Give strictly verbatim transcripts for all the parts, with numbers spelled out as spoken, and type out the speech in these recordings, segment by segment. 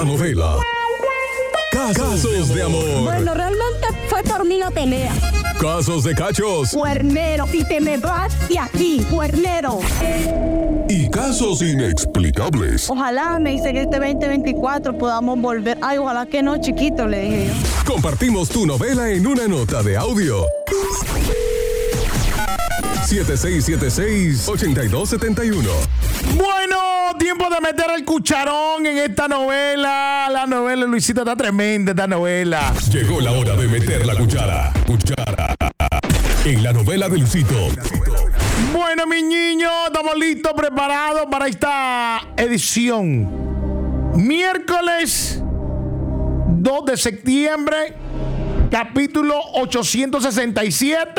La novela Casos de amor. Bueno, realmente fue por mí no tenía. Casos de cachos. Cuernero, y te me vas de aquí, cuernero. Y casos inexplicables. Ojalá, me dice que este veinte veinticuatro podamos volver. Ay, ojalá que no, chiquito, le dije yo. Compartimos tu novela en una nota de audio. siete seis siete seis, ocho dos siete uno. Bueno, tiempo de meter el cucharón en esta novela. La novela, Luisito, está tremenda esta novela. Llegó la hora de meter la cuchara. Cuchara. En la novela de Luisito. Bueno, mis niños, estamos listos, preparados para esta edición. Miércoles dos de septiembre, capítulo ochocientos sesenta y siete.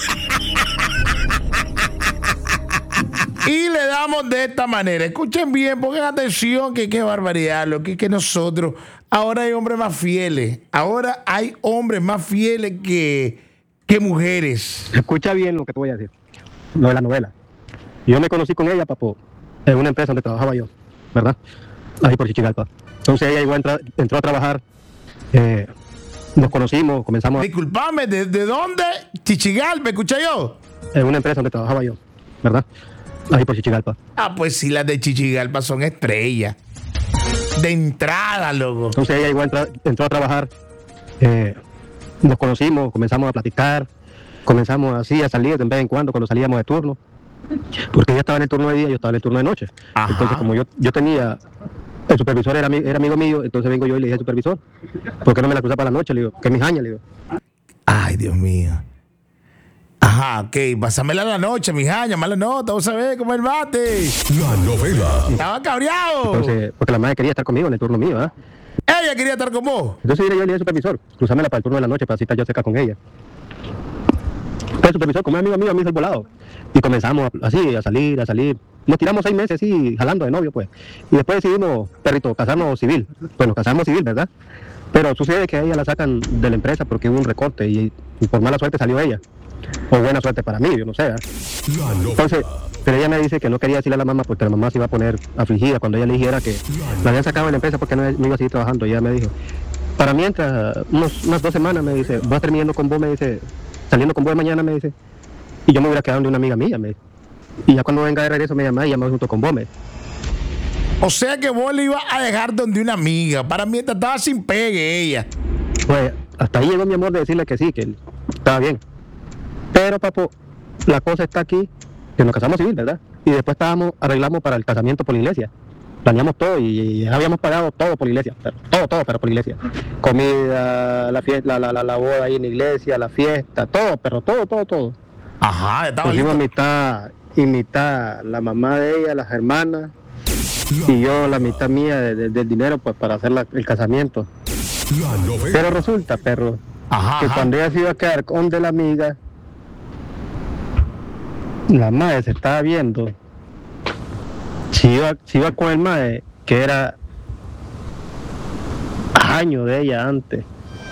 Y le damos de esta manera. Escuchen bien, pongan atención, que qué barbaridad. Lo que es que nosotros, ahora hay hombres más fieles. Ahora hay hombres más fieles que, que mujeres. Escucha bien lo que te voy a decir. Lo de la novela. Yo me conocí con ella, papo, en una empresa donde trabajaba yo, ¿verdad? Ahí por Chichigalpa. Entonces ella igual entró, entró a trabajar. Eh, nos conocimos, comenzamos a... Disculpame, ¿de, de dónde? Chichigalpa, ¿escuché yo? En una empresa donde trabajaba yo, ¿verdad? Ahí por Chichigalpa. Ah, pues sí, las de Chichigalpa son estrellas. De entrada, loco. Entonces ella igual entró, entró a trabajar. Eh, nos conocimos, comenzamos a platicar. Comenzamos así a salir de vez en cuando cuando salíamos de turno. Porque ella estaba en el turno de día, yo estaba en el turno de noche. Ajá. Entonces como yo, yo tenía... El supervisor era, era amigo mío, entonces vengo yo y le dije al supervisor, ¿por qué no me la cruza para la noche? Le digo, que mis años, le digo. Ay, Dios mío. Ajá, ok, pásamela a la noche, mijaña, mala nota, vos sabés cómo es el bate. La novela. Estaba cabreado. Entonces, porque la madre quería estar conmigo en el turno mío, ¿verdad? Ella quería estar con vos. Entonces yo le dije al supervisor, cruzámela para el turno de la noche para así estar yo cerca con ella. Pues el supervisor, como es amigo mío, me hizo el volado. Y comenzamos así, a salir, a salir. Nos tiramos seis meses así, jalando de novio, pues. Y después decidimos, perrito, casarnos civil. Pues nos casamos civil, ¿verdad? Pero sucede que a ella la sacan de la empresa porque hubo un recorte y, y por mala suerte salió ella. O buena suerte para mí, yo no sé. ¿eh? Entonces, pero ella me dice que no quería decirle a la mamá porque la mamá se iba a poner afligida cuando ella le dijera que la habían sacado de la empresa porque no, no iba a seguir trabajando. Y ella me dijo, para mientras, unos, unas dos semanas, me dice, voy a terminando con vos, me dice, saliendo con vos mañana, me dice, y yo me hubiera quedado de una amiga mía, me dice. Y ya cuando venga de regreso me llama y llama junto con vos, me dice. O sea que vos le ibas a dejar donde una amiga, para mientras estaba sin pegue ella. Pues hasta ahí llegó mi amor de decirle que sí, que estaba bien. Pero, papo, la cosa está aquí, que nos casamos civil, ¿verdad? Y después estábamos, arreglamos para el casamiento por la iglesia. Planeamos todo y, y habíamos pagado todo por la iglesia. Pero, todo, todo, pero por la iglesia. Comida, la, fiesta, la, la, la boda ahí en la iglesia, la fiesta, todo, pero todo, todo, todo. Ajá, estaba pusimos mitad y mitad la mamá de ella, las hermanas, y yo la mitad mía de, de, del dinero pues para hacer la, el casamiento. Pero resulta, perro, ajá, que ajá. Cuando ella se iba a quedar con de la amiga, la madre se estaba viendo si iba, si iba con el madre que era año de ella antes.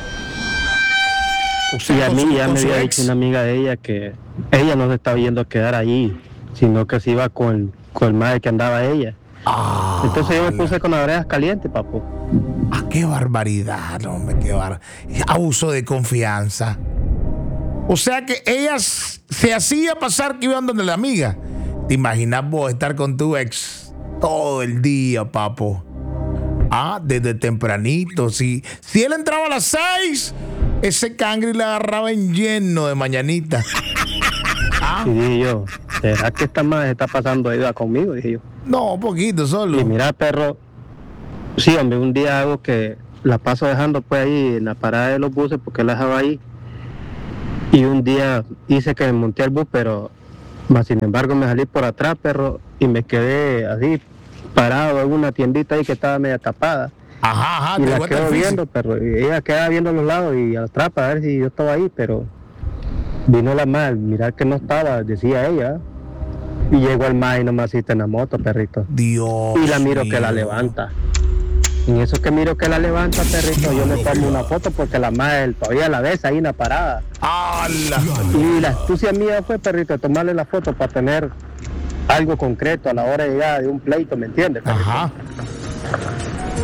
O sea, y a mí su, ya me había dicho una amiga de ella que ella no se estaba yendo a quedar allí, sino que se iba con, con el madre que andaba ella. Ah, entonces yo me puse la... con las orejas calientes, papo. Ah, qué barbaridad, hombre, qué bar... abuso de confianza. O sea que ella se hacía pasar que iban donde la amiga. ¿Te imaginas vos estar con tu ex todo el día, papo? Ah, desde tempranito. Si, si él entraba a las seis, ese cangre le agarraba en lleno de mañanita. Ah. Y dije yo, ¿será que esta madre está pasando ayuda conmigo? Dije yo. No, un poquito solo. Y mira, perro, sí, hombre, un día hago que la paso dejando pues ahí en la parada de los buses porque la dejaba ahí. Y un día hice que me monté al bus, pero más sin embargo me salí por atrás, perro, y me quedé así parado en una tiendita ahí que estaba media tapada. Ajá, ajá. Y la quedo viendo, perro, y ella quedaba viendo a los lados y atrás para ver si yo estaba ahí, pero vino la madre, mirar que no estaba, decía ella. Y llegó el mae y nomás hiciste en la moto, perrito. Dios. Y la miro mío. Que la levanta. En eso que miro que la levanta, perrito, yo le tomo una foto porque la madre todavía la ves ahí en la parada. ¡Hala! Y la astucia mía fue, perrito, tomarle la foto para tener algo concreto a la hora de llegar de un pleito, ¿me entiendes, perrito? Ajá.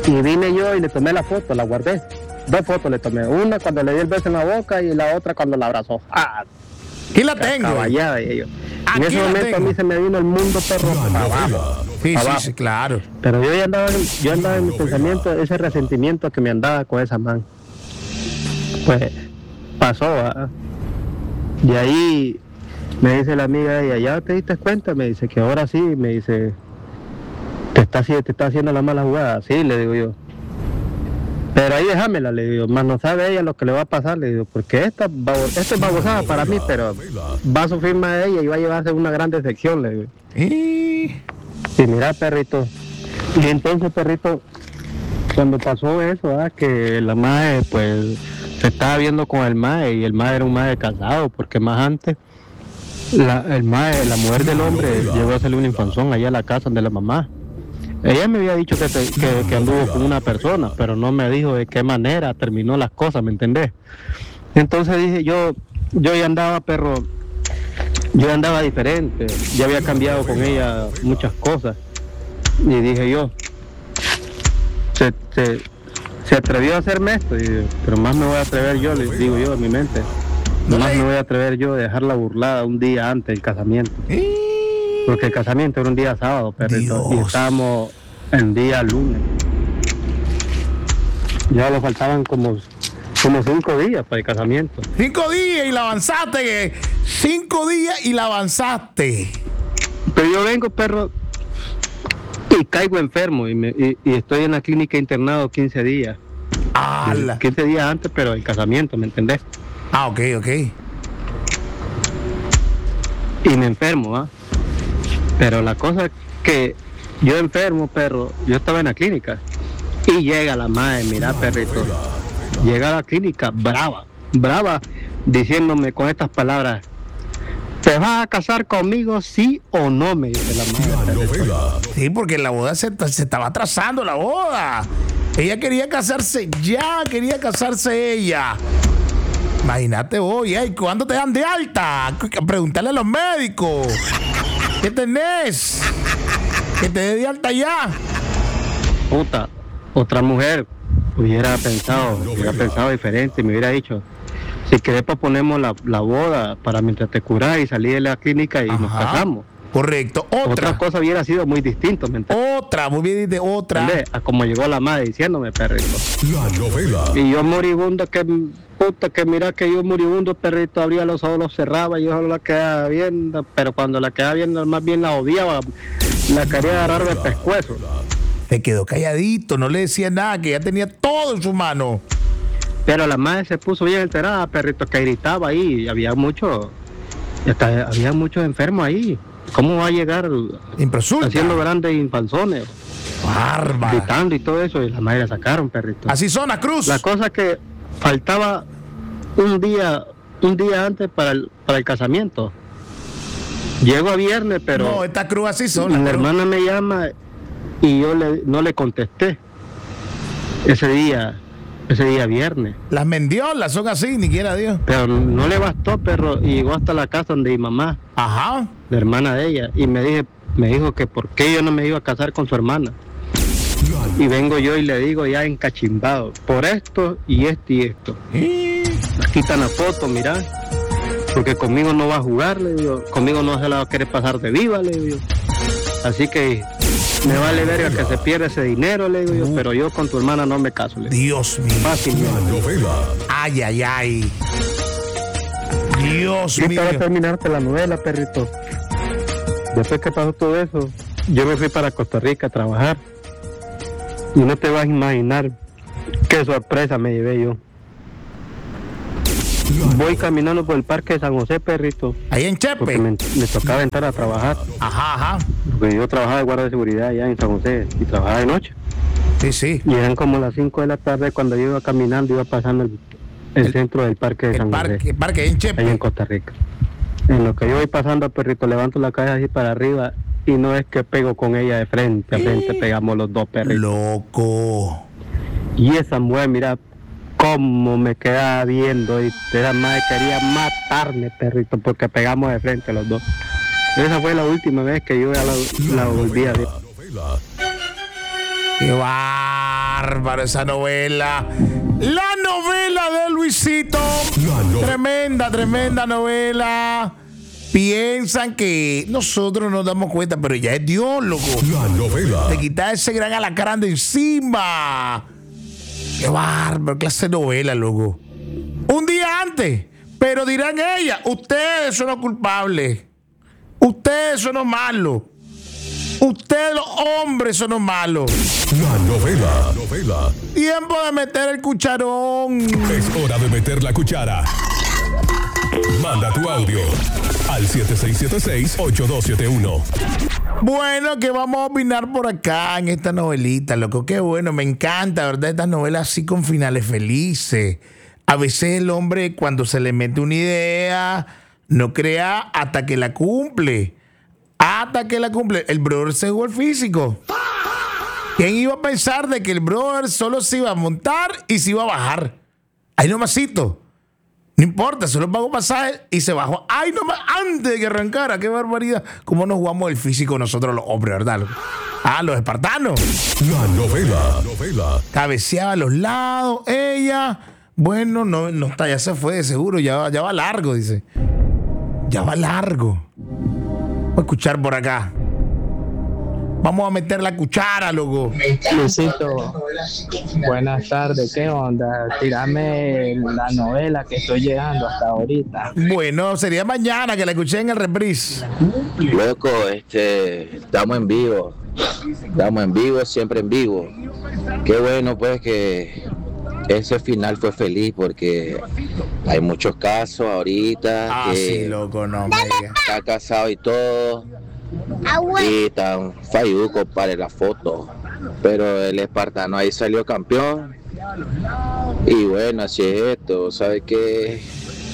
Y vine yo y le tomé la foto, la guardé. Dos fotos le tomé. Una cuando le di el beso en la boca y la otra cuando la abrazó. ¡Ah! Aquí la tengo. Caballada de ellos. Aquí En ese la momento tengo. a mí se me vino el mundo perro para abajo. Sí, abajo. sí, sí, claro. Pero yo ya andaba, en, yo andaba en mi pensamiento, ese resentimiento que me andaba con esa man. Pues pasó, ¿verdad? Y ahí me dice la amiga de ella, ¿ya te diste cuenta? Me dice que ahora sí, me dice, ¿te está, te está haciendo la mala jugada? Sí, le digo yo. Pero ahí déjamela, le digo, más no sabe ella lo que le va a pasar, le digo, porque esta, babo, esta es babosada para mí, pero va a sufrir más de ella y va a llevarse una gran decepción, le digo. Y... Y mira, perrito, y entonces, perrito, cuando pasó eso, ¿ah? Que la madre, pues, se estaba viendo con el mae, y el mae era un mae casado, porque más antes, la, el mae, la mujer del hombre, llegó a hacerle una infanzón allá a la casa de la mamá. Ella me había dicho que, te, que, que anduvo con una persona, pero no me dijo de qué manera terminó las cosas, ¿me entendés? Entonces dije, yo, yo ya andaba, perro, yo ya andaba diferente, ya había cambiado con ella muchas cosas. Y dije yo, se, se, se atrevió a hacerme esto, y, pero más me voy a atrever yo, le digo yo en mi mente, más me voy a atrever yo a dejarla burlada un día antes del casamiento. Porque el casamiento era un día sábado, perrito, Dios. y estábamos en día lunes. Ya le faltaban como, como cinco días para el casamiento. Cinco días y la avanzaste. Cinco días y la avanzaste. Pero yo vengo, perro, y caigo enfermo, y, me, y, y estoy en la clínica internado quince días. ¡Hala! quince días antes, pero el casamiento, ¿me entendés? Ah, ok, ok. Y me enfermo, ¿ah? Pero la cosa es que yo enfermo, perro, yo estaba en la clínica y llega la madre, mira, perrito, llega a la clínica brava, brava, diciéndome con estas palabras, ¿te vas a casar conmigo, sí o no? Me dice la madre, perrito. Sí, porque la boda se, se estaba atrasando, la boda. Ella quería casarse ya, quería casarse ella. Imagínate vos, ¿y cuándo te dan de alta? Preguntarle a los médicos. ¿Qué tenés? Que te dé de alta ya. Puta, otra mujer hubiera pensado, hubiera pensado diferente, me hubiera dicho, si querés proponemos la, la boda para mientras te curás y salí de la clínica y Ajá. nos casamos. Correcto. Otra. Otra cosa hubiera sido muy distinto, ¿me entiendes? Otra, muy bien, de otra. ¿Entendés? A como llegó la madre diciéndome, perrito. La novela. Y yo moribundo, que puta, que mira que yo moribundo, perrito, abría los ojos, los cerraba y yo solo la quedaba viendo, pero cuando la quedaba viendo, más bien la odiaba, la quería agarrar de pescuezo. Se quedó calladito, no le decía nada, que ya tenía todo en su mano. Pero la madre se puso bien alterada, perrito, que gritaba ahí, y había mucho, hasta había muchos enfermos ahí. ¿Cómo va a llegar Impresulta. haciendo grandes infanzones, Bárbara. gritando y todo eso? Y la madre la sacaron, perrito. Así son, a Cruz. La cosa que faltaba un día, un día antes para el, para el casamiento. Llego a viernes, pero No, esta Cruz así son. la La Cruz. hermana me llama y yo le, no le contesté. Ese día, ese día viernes. Las mendiolas son así, ni quiera Dios. Pero no le bastó, perro, y llegó hasta la casa donde mi mamá, Ajá. la hermana de ella, y me dije, me dijo que por qué yo no me iba a casar con su hermana. Y vengo yo y le digo ya encachimbado, por esto y esto y esto. Y... Aquí está la foto, mirá, porque conmigo no va a jugar, le digo, conmigo no se la va a querer pasar de viva, le digo. Así que me vale verga que se pierda ese dinero, le digo yo, pero yo con tu hermana no me caso, le digo. Dios mío. Fácil, La novela. Ay, ay, ay. Dios Y mío. para terminarte la novela, perrito, después que pasó todo eso, yo me fui para Costa Rica a trabajar. Y no te vas a imaginar qué sorpresa me llevé yo. Voy caminando por el parque de San José, perrito, Ahí en porque Chepe. me, me tocaba entrar a trabajar. Ajá, ajá. Porque yo trabajaba de guardia de seguridad allá en San José y trabajaba de noche. Sí, sí. Y eran como las cinco de la tarde cuando yo iba caminando, iba pasando el, el, El- centro del parque de El San parque, José, el parque ahí en allá en Chepe. Costa Rica. En lo que yo voy pasando, perrito, levanto la cabeza así para arriba y no es que pego con ella de frente a frente, pegamos los dos perritos. Loco. Y esa mujer, mira cómo me quedaba viendo, y esa madre quería matarme, perrito, porque pegamos de frente los dos. Esa fue la última vez que yo ya la, la volví a ver. La novela. Qué bárbaro esa novela. La novela de Luisito. La no- Tremenda, tremenda novela. Piensan que nosotros nos damos cuenta, pero ya es Dios, loco. La novela. Te quita ese gran alacrán de encima. Qué bárbaro, clase de novela, loco. Un día antes, pero dirán ellas, ustedes son los culpables. Ustedes son los malos. Ustedes los hombres son los malos. La novela. Novela. Tiempo de meter el cucharón. Es hora de meter la cuchara. Manda tu audio al siete seis siete seis, ocho dos siete uno. Bueno, que vamos a opinar por acá en esta novelita, loco. Qué bueno, me encanta, ¿verdad? Estas novelas así con finales felices. A veces el hombre, cuando se le mete una idea, no crea hasta que la cumple. Hasta que la cumple. El brother se jugó el físico. ¿Quién iba a pensar de que el brother solo se iba a montar y se iba a bajar? Ahí nomasito. No importa, solo pagó pasaje y se bajó. ¡Ay, no más! Antes de que arrancara, qué barbaridad. ¿Cómo nos jugamos el físico nosotros los hombres, verdad? Ah, los espartanos. La novela. Novela. Cabeceaba a los lados, ella. Bueno, no, no está, ya se fue de seguro, ya, ya va largo, dice. Ya va largo. Voy a escuchar por acá. Vamos a meter la cuchara, loco. Luisito, buenas tardes, ¿qué onda? Tírame la novela que estoy llegando hasta ahorita. Bueno, sería mañana que la escuché en el reprise. Loco, este, estamos en vivo, estamos en vivo, siempre en vivo. Qué bueno pues que ese final fue feliz porque hay muchos casos ahorita Ah, que sí, loco, no me digas. está casado y todo y tan falluco para la foto, pero el espartano ahí salió campeón y bueno, así es esto, ¿sabes qué?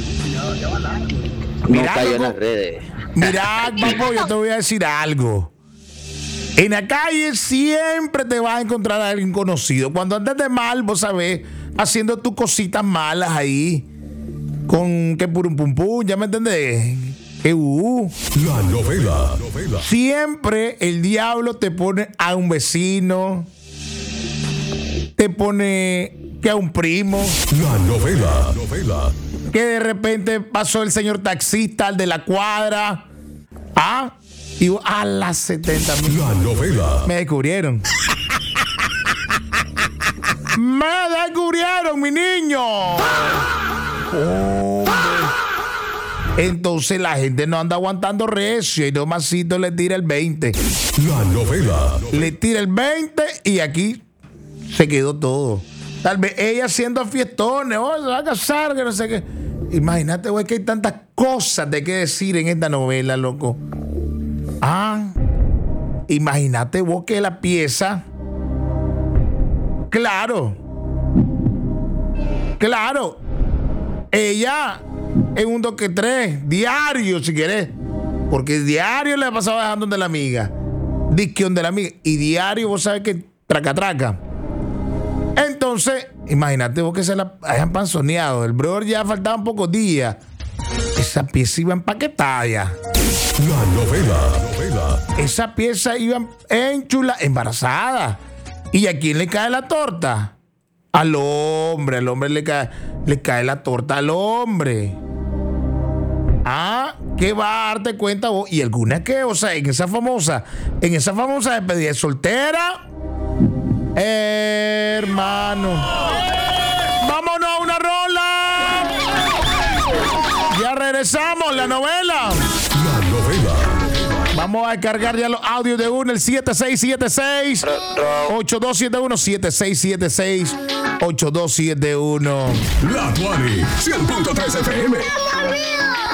No Mira, cayó en loco. las redes. Mira, papo, yo te voy a decir algo. En la calle siempre te vas a encontrar a alguien conocido. Cuando andes de mal, vos sabés, haciendo tus cositas malas ahí. Con que purum pum pum, ¿ya me entendés? Que uh. La novela. Novela. Siempre el diablo te pone a un vecino. Te pone que a un primo. La novela. Novela. Que de repente pasó el señor taxista, al de la cuadra. Ah, y vos, a las setenta mil. La novela. Me descubrieron. Me descubrieron, mi niño. Hombre. Entonces la gente no anda aguantando recio y nomasito le tira el veinte. La novela. Le tira el veinte y aquí se quedó todo. Tal vez ella haciendo fiestones, oh, se va a casar, que no sé qué. Imagínate, güey, que hay tantas cosas de qué decir en esta novela, loco. Ah, imagínate vos que la pieza. Claro. Claro. Ella en un dos que tres, diario, si querés. Porque diario le ha pasado dejando donde la amiga. Disque donde la amiga. Y diario, vos sabés que traca, traca. Entonces, imagínate vos que se la hayan panzoneado. El brother ya faltaban pocos días. Esa pieza iba empaquetada ya. La novela. Novela. Esa pieza iba en chula, embarazada. ¿Y a quién le cae la torta? Al hombre, al hombre le cae, le cae la torta al hombre. Ah, ¿qué va a darte cuenta vos? Y alguna que, o sea, en esa famosa, en esa famosa despedida de soltera, hermano. Vámonos a una rola. Ya regresamos, la novela. La novela. Vamos a descargar ya los audios de uno, el siete seis siete seis, ocho dos siete uno, siete seis siete seis, ocho dos siete uno. La Tuani. cien punto tres F M. ¡Dios mío!